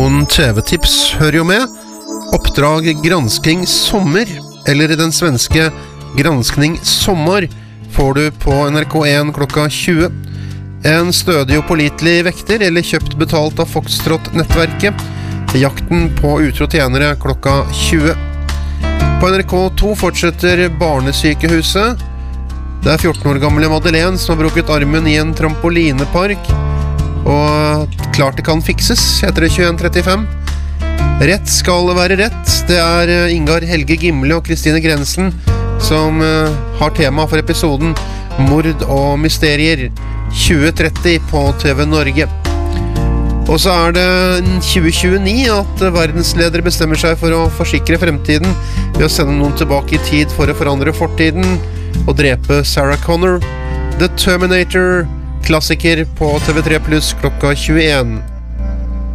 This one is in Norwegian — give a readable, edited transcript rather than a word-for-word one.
Noen TV-tips hører jo med. Oppdrag Gransking Sommer, eller den svenske Granskning Sommar, får du på NRK1 klokka 20. En stødig og pålitelig vekter, eller kjøpt betalt av Foxtrot-nettverket. Jakten på utro tjenere klokka 20. På NRK2 fortsetter Barnesykehuset. Det er 14 år gamle Madeleine som har brukket armen i en trampolinepark, og klart det kan fikses, heter det 21:35. Rett skal være rett. Det er Ingar Helge Gimle og Kristine Grensen som har tema for episoden Mord og mysterier 2030 på TV Norge. Og så er det 2029 at verdensledere bestemmer seg for å forsikre fremtiden ved å sende noen tilbake i tid for å forandre fortiden og drepe Sarah Connor. The Terminator, klassiker på TV3 Plus klokka 21.